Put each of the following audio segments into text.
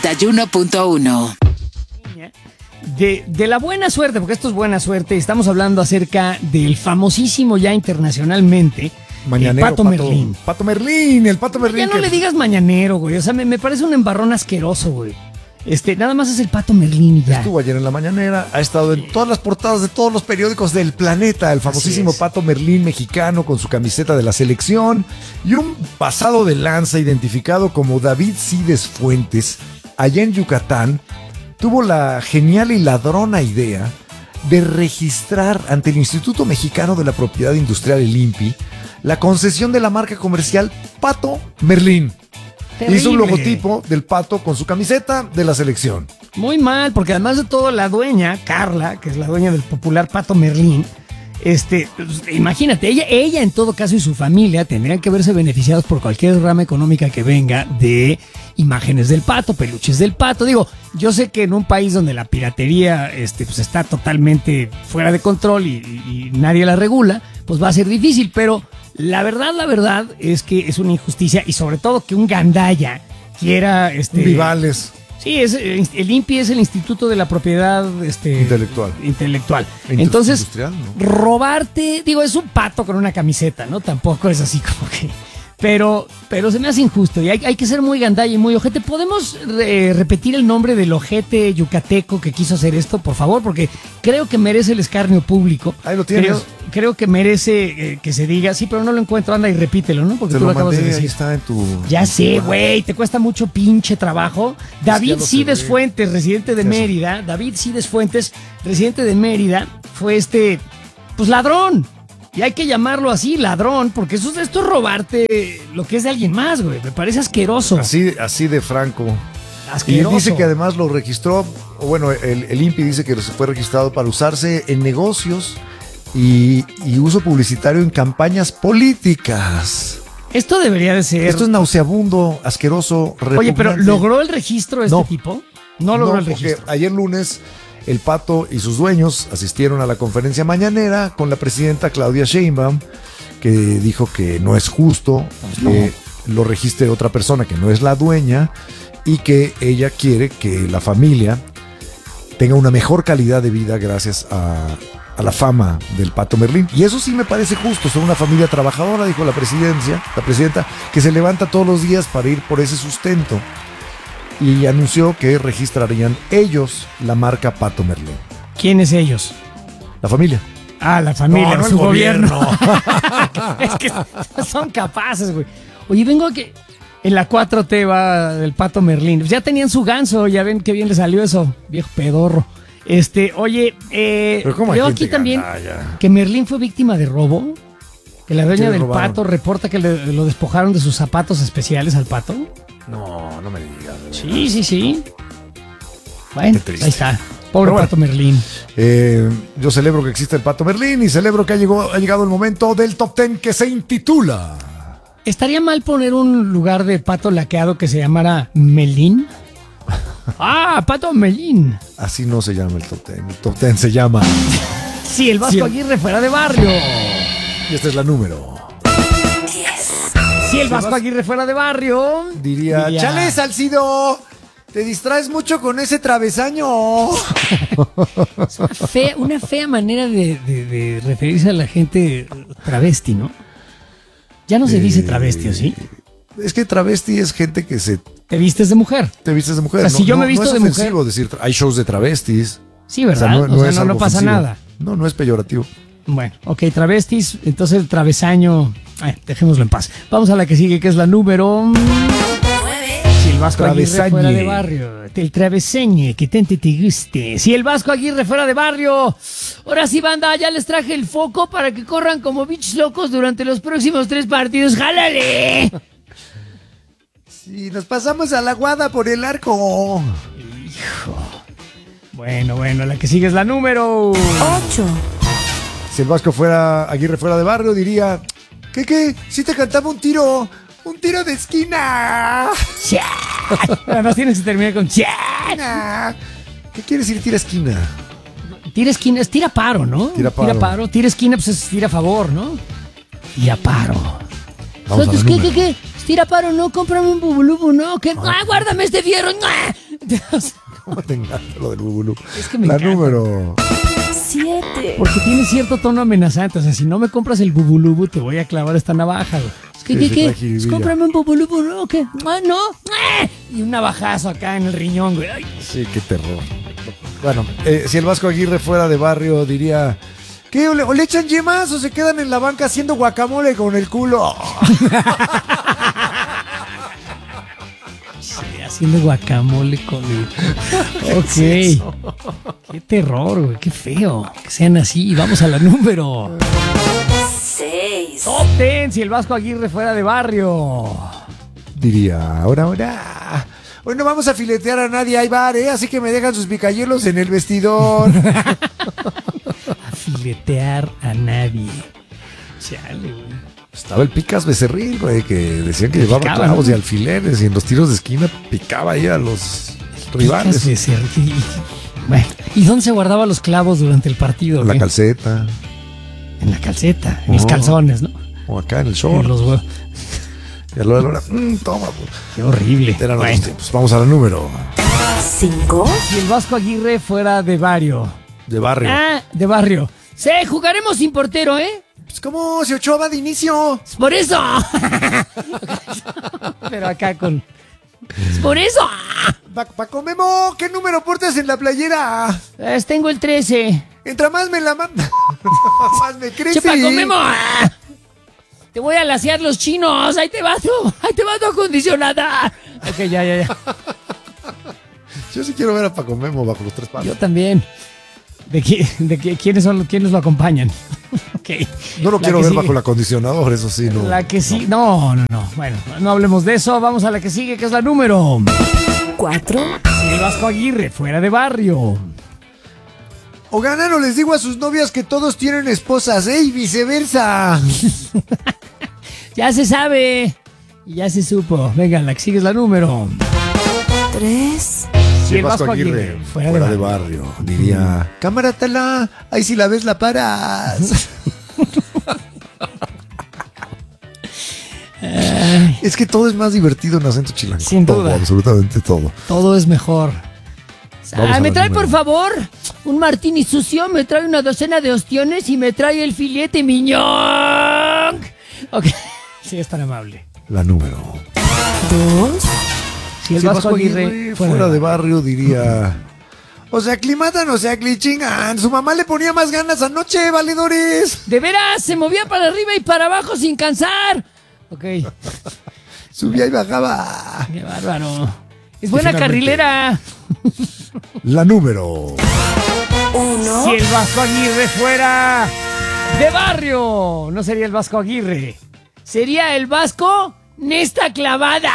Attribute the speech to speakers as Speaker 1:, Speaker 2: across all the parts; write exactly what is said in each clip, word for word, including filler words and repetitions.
Speaker 1: uno punto uno.
Speaker 2: De, de la buena suerte, porque esto es buena suerte, estamos hablando acerca del famosísimo ya internacionalmente
Speaker 3: Mañanero,
Speaker 2: el Pato,
Speaker 3: Pato
Speaker 2: Merlín.
Speaker 3: Pato Merlín, el Pato Merlín.
Speaker 2: Ya no
Speaker 3: que...
Speaker 2: le digas mañanero, güey. O sea, me, me parece un embarrón asqueroso, güey. Este, nada más es el Pato Merlín y ya.
Speaker 3: Estuvo ayer en la mañanera, ha estado en todas las portadas de todos los periódicos del planeta, el famosísimo Pato Merlín mexicano con su camiseta de la selección y un pasado de lanza identificado como David Cides Fuentes, allá en Yucatán, tuvo la genial y ladrona idea de registrar ante el Instituto Mexicano de la Propiedad Industrial, el I N P I, la concesión de la marca comercial Pato Merlín.
Speaker 2: Terrible.
Speaker 3: Hizo un logotipo del pato con su camiseta de la selección.
Speaker 2: Muy mal, porque además de todo, la dueña, Carla, que es la dueña del popular Pato Merlín, este, pues, imagínate, ella, ella en todo caso y su familia tendrían que verse beneficiados por cualquier rama económica que venga de imágenes del pato, peluches del pato. Digo, yo sé que en un país donde la piratería este, pues está totalmente fuera de control y, y, y nadie la regula, pues va a ser difícil, pero la verdad, la verdad es que es una injusticia y sobre todo que un gandaya quiera... Este,
Speaker 3: Rivales.
Speaker 2: Sí, es, el I N P I es el Instituto de la Propiedad este,
Speaker 3: Intelectual.
Speaker 2: Intelectual.
Speaker 3: Indust-
Speaker 2: Entonces,
Speaker 3: industrial, ¿no?
Speaker 2: robarte, digo, es un pato con una camiseta, ¿no? Tampoco es así como que... Pero, pero se me hace injusto y hay, hay que ser muy gandalla y muy ojete. ¿Podemos eh, repetir el nombre del ojete yucateco que quiso hacer esto, por favor? Porque creo que merece el escarnio público.
Speaker 3: Ahí lo tienes.
Speaker 2: Creo, creo que merece eh, que se diga, sí, pero no lo encuentro, anda y repítelo, ¿no? Porque
Speaker 3: Te
Speaker 2: tú
Speaker 3: lo
Speaker 2: lo acabas
Speaker 3: mandé,
Speaker 2: de decir.
Speaker 3: ahí está en tu...
Speaker 2: Ya
Speaker 3: en
Speaker 2: sé,
Speaker 3: tu-
Speaker 2: güey, te cuesta mucho pinche trabajo. David
Speaker 3: ya lo sé,
Speaker 2: Cides
Speaker 3: güey.
Speaker 2: Fuentes, residente de
Speaker 3: Eso.
Speaker 2: Mérida. David Cides Fuentes, residente de Mérida, fue este, pues ladrón. Y hay que llamarlo así, ladrón, porque eso, esto es robarte lo que es de alguien más, güey. Me parece asqueroso.
Speaker 3: Así, así de franco.
Speaker 2: Asqueroso.
Speaker 3: Y dice que además lo registró, o bueno, el, el I N P I dice que se fue registrado para usarse en negocios y, y uso publicitario en campañas políticas.
Speaker 2: Esto debería de ser...
Speaker 3: Esto es nauseabundo, asqueroso,
Speaker 2: Oye, pero
Speaker 3: repugnante.
Speaker 2: ¿logró el registro este
Speaker 3: No.
Speaker 2: tipo? No logró
Speaker 3: No,
Speaker 2: el
Speaker 3: porque
Speaker 2: registro.
Speaker 3: ayer lunes el Pato y sus dueños asistieron a la conferencia mañanera con la presidenta Claudia Sheinbaum, que dijo que no es justo que lo registre otra persona que no es la dueña y que ella quiere que la familia tenga una mejor calidad de vida gracias a, a la fama del Pato Merlín. Y eso sí me parece justo, son una familia trabajadora, dijo la presidencia, la presidenta, que se levanta todos los días para ir por ese sustento. Y anunció que registrarían ellos la marca Pato Merlín.
Speaker 2: ¿Quiénes ellos?
Speaker 3: La familia.
Speaker 2: Ah, la familia,
Speaker 3: No, no
Speaker 2: su
Speaker 3: el
Speaker 2: gobierno.
Speaker 3: gobierno.
Speaker 2: Es que son capaces, güey. Oye, vengo a que en la cuatro T va del Pato Merlín. Pues ya tenían su ganso, ya ven qué bien le salió eso, viejo pedorro. Este, oye, eh,
Speaker 3: Pero ¿cómo hay
Speaker 2: veo
Speaker 3: gente
Speaker 2: aquí también
Speaker 3: gandalla?
Speaker 2: que Merlín fue víctima de robo. Que la dueña
Speaker 3: ¿Qué le
Speaker 2: del
Speaker 3: robaron?
Speaker 2: pato reporta que le, lo despojaron de sus zapatos especiales al pato.
Speaker 3: No, no me digas.
Speaker 2: Sí, sí, sí. Bueno,
Speaker 3: Qué triste.
Speaker 2: ahí está. Pobre
Speaker 3: Pero bueno.
Speaker 2: Pato Merlín.
Speaker 3: Eh, yo celebro que existe el Pato Merlín y celebro que ha llegado, ha llegado el momento del top ten que se intitula...
Speaker 2: ¿Estaría mal poner un lugar de pato laqueado que se llamara Melín? Ah, Pato Melín.
Speaker 3: Así no se llama el top ten. El top ten se llama...
Speaker 2: Si el Vasco
Speaker 3: Sí, el-
Speaker 2: Aguirre fuera de barrio.
Speaker 3: Y esta es la número.
Speaker 2: Si el Vasco Aguirre fuera de barrio.
Speaker 3: Diría,
Speaker 2: diría-
Speaker 3: chale, Salcido, te distraes mucho con ese travesaño.
Speaker 2: Fe- una fea manera de, de- de referirse a la gente travesti, ¿no? Ya no se dice
Speaker 3: Eh,
Speaker 2: travesti, ¿o sí?
Speaker 3: Es que travesti es gente que se
Speaker 2: Te vistes de mujer.
Speaker 3: te vistes de mujer.
Speaker 2: O sea, si yo me visto
Speaker 3: no es
Speaker 2: de mujer-
Speaker 3: ofensivo decir, tra- hay shows de travestis.
Speaker 2: Sí, ¿verdad? O sea, no,
Speaker 3: es
Speaker 2: no
Speaker 3: algo
Speaker 2: pasa
Speaker 3: ofensivo.
Speaker 2: nada.
Speaker 3: No, no es peyorativo.
Speaker 2: Bueno, ok, travestis, entonces el travesaño, ay, dejémoslo en paz. Vamos a la que sigue, que es la número... Si el Vasco Aguirre
Speaker 3: Travesañe.
Speaker 2: fuera de barrio, el travesañe, que tanto te guste. Si el Vasco Aguirre fuera de barrio, ahora sí, banda, ya les traje el foco para que corran como bichos locos durante los próximos tres partidos. ¡Jálale!
Speaker 3: Si nos pasamos a la guada por el arco.
Speaker 2: Bueno, bueno, la que sigue es la número...
Speaker 1: ocho.
Speaker 3: Si el Vasco fuera, Aguirre fuera de barrio, diría, ¿qué, qué? Si te cantaba un tiro, un tiro de esquina.
Speaker 2: ¡Cha! Además tienes que terminar con ¡cha!
Speaker 3: Esquina. ¿Qué quiere decir tira esquina?
Speaker 2: Tira esquina, es tira paro, ¿no?
Speaker 3: Tira paro.
Speaker 2: Tira paro. Tira esquina, pues es tira a favor, ¿no? Tira paro.
Speaker 3: Vamos a la
Speaker 2: Entonces, ¿qué,
Speaker 3: número.
Speaker 2: qué, qué? Tira paro, no, cómprame un bubulubu, no, que, ah, guárdame este fierro, ¡ah!
Speaker 3: ¿Cómo te encanta lo del bubulú?
Speaker 2: Es que me
Speaker 3: La
Speaker 2: encanta.
Speaker 3: número...
Speaker 1: siete.
Speaker 2: Porque tiene cierto tono amenazante. O sea, si no me compras el bubulubu, te voy a clavar esta navaja, güey. Es que,
Speaker 3: Sí,
Speaker 2: ¿qué,
Speaker 3: sí,
Speaker 2: qué?
Speaker 3: trae jiribilla.
Speaker 2: Pues cómprame un bubulubu, ¿no? ¿Qué? Ah, no. ¡Ah! Y un navajazo acá en el riñón, güey. Ay.
Speaker 3: Sí, qué terror. Bueno, eh, si el Vasco Aguirre fuera de barrio, diría... ¿Qué? ¿O le, o le echan yemas o se quedan en la banca haciendo guacamole con el culo?
Speaker 2: Sí, haciendo guacamole con el... Ok. Qué terror, güey. Qué feo. Que sean así. Y vamos a la número...
Speaker 1: seis.
Speaker 2: Top ten, si el Vasco Aguirre fuera de barrio.
Speaker 3: Diría, ahora, ahora... Hoy no vamos a filetear a nadie, hay bar, ¿eh? Así que me dejan sus picayelos en el vestidor.
Speaker 2: A filetear a nadie. Chale, güey.
Speaker 3: Estaba el Picas Becerril, güey, que decían que llevaba
Speaker 2: Picaba,
Speaker 3: clavos
Speaker 2: ¿no?
Speaker 3: y alfileres y en los tiros de esquina picaba ahí a los rivales.
Speaker 2: Picas Becerril. Bueno, ¿y dónde se guardaba los clavos durante el partido?
Speaker 3: En la
Speaker 2: qué?
Speaker 3: calceta,
Speaker 2: En la calceta, en los
Speaker 3: Oh.
Speaker 2: calzones, ¿no?
Speaker 3: o acá en el
Speaker 2: En
Speaker 3: short.
Speaker 2: los huevos.
Speaker 3: Y a la hora de la hora, mm, toma, pues.
Speaker 2: Qué horrible.
Speaker 3: Eran
Speaker 2: Bueno,
Speaker 3: otros tiempos. Vamos a la número
Speaker 1: cinco.
Speaker 2: si el Vasco Aguirre fuera de barrio.
Speaker 3: de barrio.
Speaker 2: Ah, de barrio. Sí, jugaremos sin portero, ¿eh?
Speaker 3: Pues como si Ochoa va de inicio.
Speaker 2: Es por eso. Pero acá con... Es por eso.
Speaker 3: Pa- Paco Memo, ¿qué número portas en la playera?
Speaker 2: Es, tengo el trece.
Speaker 3: Entra más me la manda. Más me crece.
Speaker 2: Che, Paco Memo. Te voy a lasear los chinos. Ahí te va tú. Ahí te va tu acondicionada. Ok, ya, ya, ya.
Speaker 3: Yo sí quiero ver a Paco Memo bajo los tres palos.
Speaker 2: Yo también. ¿De, qué, de qué, quiénes son los quiénes lo acompañan? Ok.
Speaker 3: No lo
Speaker 2: La
Speaker 3: quiero
Speaker 2: que
Speaker 3: ver
Speaker 2: sigue.
Speaker 3: bajo el acondicionador, eso sí, no.
Speaker 2: La que sí. No, no, no. Bueno, no hablemos de eso. Vamos a la que sigue, que es la número.
Speaker 1: cuatro.
Speaker 2: Si el Vasco Aguirre fuera de barrio.
Speaker 3: O ganan o les digo a sus novias que todos tienen esposas, ¿eh? Y viceversa.
Speaker 2: Ya se sabe. Y ya se supo. Venga, la que sigue es la número.
Speaker 1: tres.
Speaker 2: Si el Vasco Aguirre fuera, de barrio.
Speaker 3: diría, cámara tala, ahí si la ves la paras. Es que todo es más divertido en acento chilango.
Speaker 2: Sin
Speaker 3: todo,
Speaker 2: duda.
Speaker 3: absolutamente todo.
Speaker 2: Todo es mejor.
Speaker 3: Vamos
Speaker 2: Ah,
Speaker 3: a
Speaker 2: me
Speaker 3: la
Speaker 2: trae
Speaker 3: número.
Speaker 2: por favor un martini sucio, me trae una docena de ostiones y me trae el filete miñón. Ok, sí, es tan amable.
Speaker 3: La número.
Speaker 1: dos.
Speaker 2: Si el
Speaker 3: Si
Speaker 2: Vasco Aguirre
Speaker 3: fuera, de barrio diría, o sea, aclimatan, o sea, clichingan. Su mamá le ponía más ganas anoche, valedores.
Speaker 2: De veras, se movía para arriba y para abajo sin cansar. Ok,
Speaker 3: Subía y bajaba.
Speaker 2: qué bárbaro. Es buena
Speaker 3: finalmente-
Speaker 2: carrilera.
Speaker 3: La número.
Speaker 1: uno.
Speaker 2: Si el Vasco Aguirre fuera de barrio, no sería el Vasco Aguirre, sería el Vasco Nesta Clavada.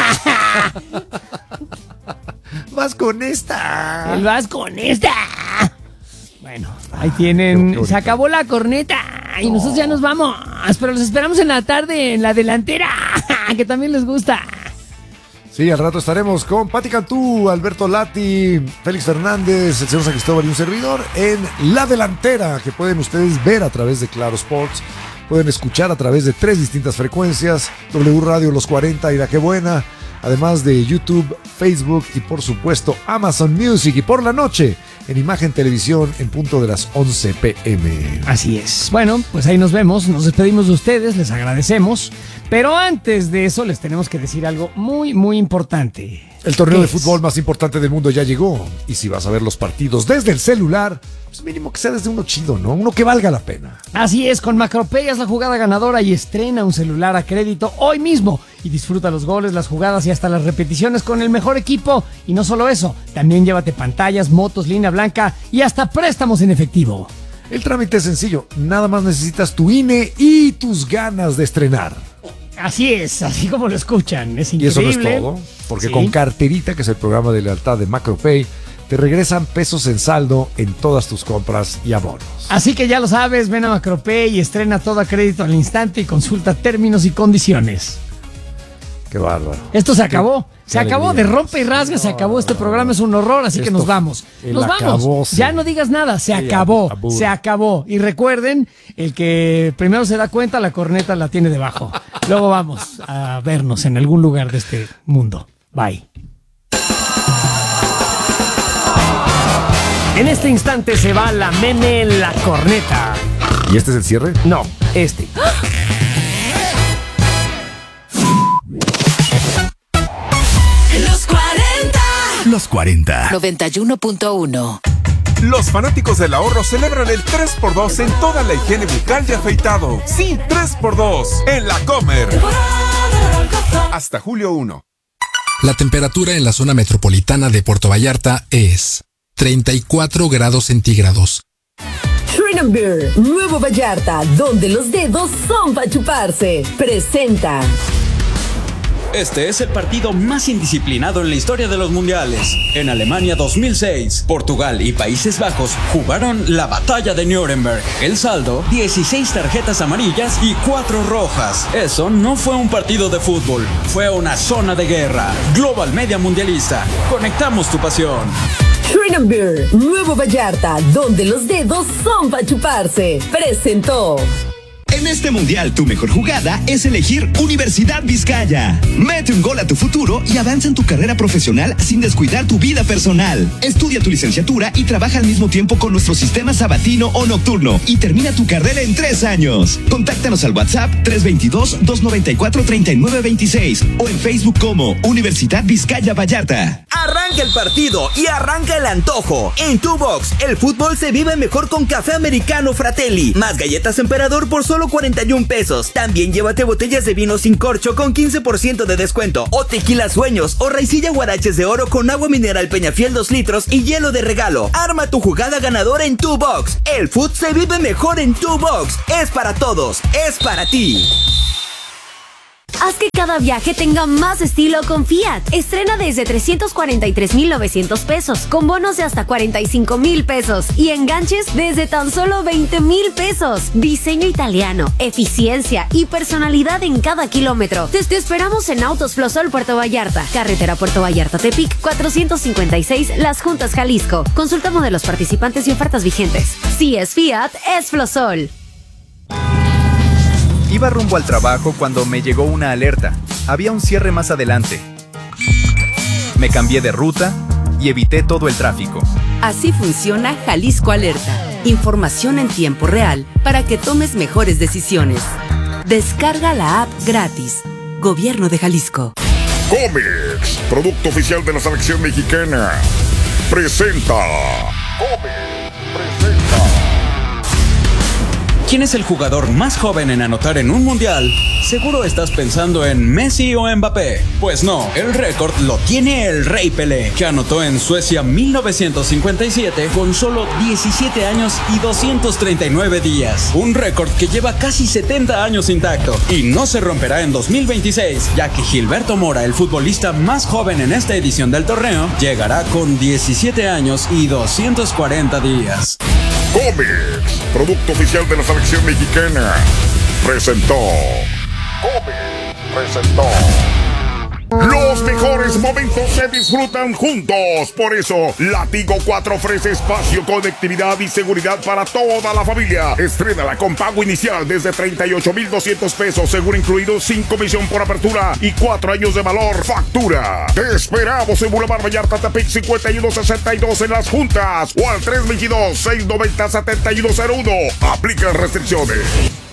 Speaker 3: Vas con esta.
Speaker 2: El Vasco Nesta. Bueno, ahí
Speaker 3: qué
Speaker 2: tienen.
Speaker 3: bonito.
Speaker 2: Se acabó la corneta y nosotros ya nos vamos. Pero los esperamos en la tarde en la delantera, que también les gusta.
Speaker 3: Sí, al rato estaremos con Pati Cantú, Alberto Lati, Félix Fernández, el señor San Cristóbal y un servidor en La Delantera, que pueden ustedes ver a través de Claro Sports, pueden escuchar a través de tres distintas frecuencias, W Radio Los cuarenta y La Que Buena, además de YouTube, Facebook y por supuesto Amazon Music, y por la noche en Imagen Televisión en punto de las once pe eme.
Speaker 2: Así es. Bueno, pues ahí nos vemos. Nos despedimos de ustedes, les agradecemos. Pero antes de eso les tenemos que decir algo muy, muy importante.
Speaker 3: El torneo
Speaker 2: ¿Qué
Speaker 3: de
Speaker 2: es?
Speaker 3: fútbol más importante del mundo ya llegó. Y si vas a ver los partidos desde el celular, pues mínimo que sea desde uno chido, ¿no? Uno que valga la pena.
Speaker 2: Así es, con Macropay haz la jugada ganadora y estrena un celular a crédito hoy mismo. Y disfruta los goles, las jugadas y hasta las repeticiones con el mejor equipo. Y no solo eso, también llévate pantallas, motos, línea blanca y hasta préstamos en efectivo.
Speaker 3: El trámite es sencillo. Nada más necesitas tu I N E y tus ganas de estrenar.
Speaker 2: Así es, así como lo escuchan. Es
Speaker 3: Y eso
Speaker 2: increíble.
Speaker 3: no es todo, porque
Speaker 2: Sí.
Speaker 3: con Carterita, que es el programa de lealtad de Macropay, te regresan pesos en saldo en todas tus compras y abonos.
Speaker 2: Así que ya lo sabes, ven a Macropay y estrena todo a crédito al instante y consulta términos y condiciones.
Speaker 3: Qué bárbaro.
Speaker 2: Esto se acabó. Se
Speaker 3: qué
Speaker 2: acabó de
Speaker 3: alegría.
Speaker 2: rompe y rasga, se acabó. Este programa es un horror, así que
Speaker 3: Esto-
Speaker 2: nos vamos.
Speaker 3: el
Speaker 2: Nos vamos.
Speaker 3: acabose.
Speaker 2: Ya no digas nada, se
Speaker 3: Sí,
Speaker 2: acabó.
Speaker 3: abur.
Speaker 2: Se acabó. Y recuerden, el que primero se da cuenta, la corneta la tiene debajo. Luego vamos a vernos en algún lugar de este mundo. Bye. En este instante se va la meme la corneta.
Speaker 3: ¿Y este es el cierre?
Speaker 2: No, este.
Speaker 1: Los cuarenta.
Speaker 4: Los cuarenta.
Speaker 1: noventa y uno punto uno.
Speaker 5: Los fanáticos del ahorro celebran el tres por dos en toda la higiene bucal y afeitado. Sí, tres por dos en La Comer. Hasta julio primero.
Speaker 6: La temperatura en la zona metropolitana de Puerto Vallarta es treinta y cuatro grados centígrados.
Speaker 7: Shrine and Beer, Nuevo Vallarta, donde los dedos son para chuparse. Presenta.
Speaker 8: Este es el partido más indisciplinado en la historia de los mundiales. En Alemania dos mil seis, Portugal y Países Bajos jugaron la batalla de Nuremberg. El saldo, dieciséis tarjetas amarillas y cuatro rojas. Eso no fue un partido de fútbol, fue una zona de guerra. Global Media Mundialista, conectamos tu pasión.
Speaker 7: Shrine and Beer, Nuevo Vallarta, donde los dedos son para chuparse. Presentó.
Speaker 4: En este mundial, tu mejor jugada es elegir Universidad Vizcaya. Mete un gol a tu futuro y avanza en tu carrera profesional sin descuidar tu vida personal. Estudia tu licenciatura y trabaja al mismo tiempo con nuestro sistema sabatino o nocturno y termina tu carrera en tres años. Contáctanos al WhatsApp tres dos dos, dos nueve cuatro, tres nueve dos seis o en Facebook como Universidad Vizcaya Vallarta.
Speaker 9: Arranca el partido y arranca el antojo. En Two Box, el fútbol se vive mejor con café americano Fratelli. Más galletas Emperador por solo cuarenta y un pesos. También llévate botellas de vino sin corcho con quince por ciento de descuento. O tequila Sueños o raicilla Guaraches de Oro con agua mineral Peñafiel dos litros y hielo de regalo. Arma tu jugada ganadora en Two Box. El fútbol se vive mejor en Two Box. Es para todos. Es para ti.
Speaker 10: Haz que cada viaje tenga más estilo con Fiat. Estrena desde trescientos cuarenta y tres mil novecientos pesos, con bonos de hasta cuarenta y cinco mil pesos y enganches desde tan solo veinte mil pesos. Diseño italiano, eficiencia y personalidad en cada kilómetro. Te, te esperamos en Autos Flosol Puerto Vallarta, carretera Puerto Vallarta-Tepic, cuatrocientos cincuenta y seis Las Juntas, Jalisco. Consulta modelos participantes y ofertas vigentes. Si es Fiat, es Flosol.
Speaker 11: Iba rumbo al trabajo cuando me llegó una alerta. Había un cierre más adelante. Me cambié de ruta y evité todo el tráfico.
Speaker 12: Así funciona Jalisco Alerta. Información en tiempo real para que tomes mejores decisiones. Descarga la app gratis. Gobierno de Jalisco.
Speaker 13: Comex, producto oficial de la selección mexicana, presenta. Comex presenta.
Speaker 8: ¿Quién es el jugador más joven en anotar en un mundial? Seguro estás pensando en Messi o Mbappé. Pues no, el récord lo tiene el Rey Pelé, que anotó en Suecia mil novecientos cincuenta y siete con solo diecisiete años y doscientos treinta y nueve días. Un récord que lleva casi setenta años intacto y no se romperá en dos mil veintiséis, ya que Gilberto Mora, el futbolista más joven en esta edición del torneo, llegará con diecisiete años y doscientos cuarenta días.
Speaker 13: Comex, producto oficial de la selección mexicana, presentó. Comex presentó. Los mejores momentos se disfrutan juntos. Por eso, Latigo cuatro ofrece espacio, conectividad y seguridad para toda la familia. Estrénala con pago inicial desde treinta y ocho mil doscientos pesos, seguro incluido, sin comisión por apertura y cuatro años de valor factura. Te esperamos en Boulevard Vallarta, Tepic cincuenta y uno sesenta y dos en Las Juntas o al tres dos dos, seis nueve cero, siete uno cero uno. Aplican restricciones.